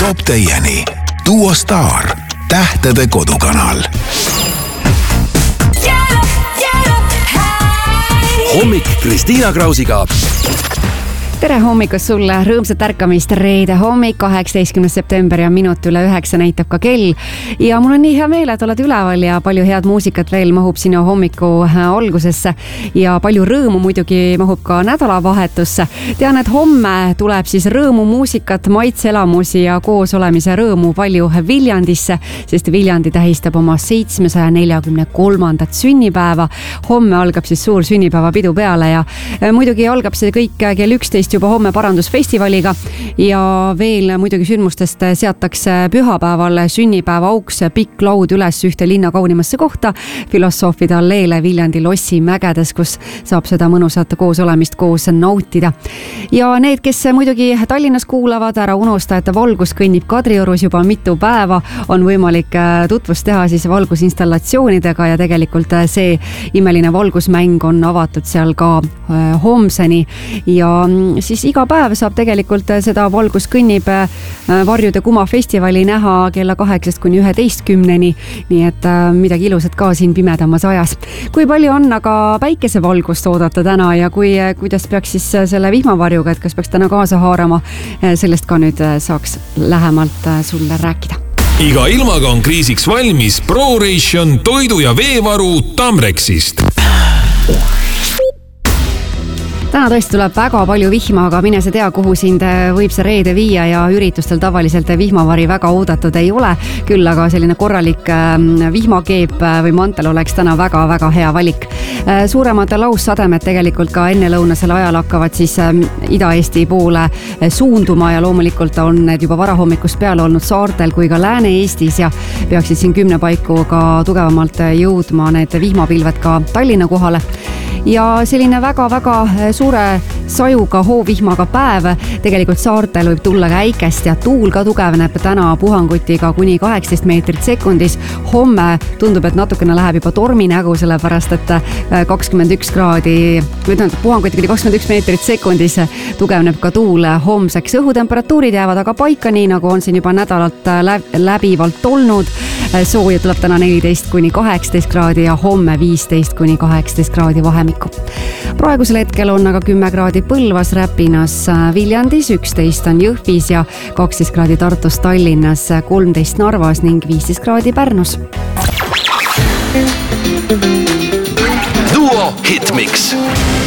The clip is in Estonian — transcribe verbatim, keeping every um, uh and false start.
toob teieni Duo Star, tähtede kodukanal. Hommik Kristiina Krausiga. Tere hommikust sulle, rõõmsat ärkamist, reede hommik, kaheksateistkümnes september ja minut üle üheksa näitab ka kell. Ja mul on nii hea meel, et oled üleval ja palju head muusikat veel mahub sinu hommiku algusesse ja palju rõõmu muidugi mahub ka nädalavahetusse. Tean, et homme tuleb siis rõõmu muusikat, maitseelamusi ja koos olemise rõõmu palju Viljandisse, sest Viljandi tähistab oma seitsmesaja neljakümne kolmandat sünnipäeva. Homme algab siis suur sünnipäeva pidu peale ja muidugi algab see kõik kell üksteist juba homme parandusfestivaliga ja veel muidugi sündmustest seatakse pühapäeval sünnipäeva auks pikk laud üles ühte linna kaunimasse kohta filosoofide alleele Viljandi lossi mägedes, kus saab seda mõnusat koos olemist koos nautida. Ja need, kes muidugi Tallinnas kuulavad, ära unusta, et valgus kõnnib Kadriorus juba mitu päeva, on võimalik tutvust teha siis valgusinstallatsioonidega ja tegelikult see imeline valgusmäng on avatud seal ka homseni ja siis iga päev saab tegelikult seda valgus kõnnib Varjude Kuma festivali näha kella kaheksast kuni üheteistkümneni, nii et midagi ilusat ka siin pimedamas ajas. Kui palju on aga päikesevalgust oodata täna ja kui, kuidas peaks siis selle vihmavarjuga, et kas peaks täna kaasa haarama, sellest ka nüüd saaks lähemalt sulle rääkida. Iga ilmaga on kriisiks valmis ProRation toidu- ja veevaru Tamrexist. Täna tõesti tuleb väga palju vihma, aga mine see tea, kuhu sind võib see reede viia ja üritustel tavaliselt vihmavari väga oodatud ei ole. Küll aga selline korralik vihmakeep või mantel oleks täna väga-väga hea valik. Suuremad laussademed tegelikult ka ennelõunasel ajal hakkavad siis Ida-Eesti poole suunduma ja loomulikult on need juba varahommikust peale olnud saartel kui ka Lääne-Eestis ja peaksid siin kümne paiku ka tugevamalt jõudma need vihmapilved ka Tallinna kohale. Ja selline väga-väga suure sajuga hoovihmaga päev. Tegelikult saartel võib tulla käikest ja tuul ka tugevneb täna puhangutiga kuni kaheksateist meetrit sekundis. Homme tundub, et natukene läheb juba tormi nägu, sellepärast et kakskümmend üks kraadi, puhangutiga kuni kakskümmend üks meetrit sekundis tugevneb ka tuul homseks. Õhutemperatuurid jäävad aga paika, nii nagu on siin juba nädalalt läbivalt olnud. Sooja tuleb täna neliteist kuni kaheksateist kraadi ja homme viisteist kuni kaheksateist kraadi vahemikku. Praegusel hetkel on aga kümme kraadi Põlvas, Räpinas, Viljandis, üksteist on Jõhvis ja kaksteist kraadi Tartus, Tallinnas, kolmteist Narvas ning viisteist kraadi Pärnus. Duo Hitmix.